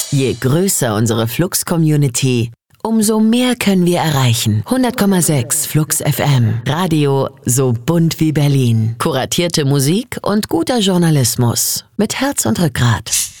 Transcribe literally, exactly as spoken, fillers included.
Je größer unsere Flux-Community, umso mehr können wir erreichen. hundert Komma sechs Flux F M. Radio so bunt wie Berlin. Kuratierte Musik und guter Journalismus. Mit Herz und Rückgrat.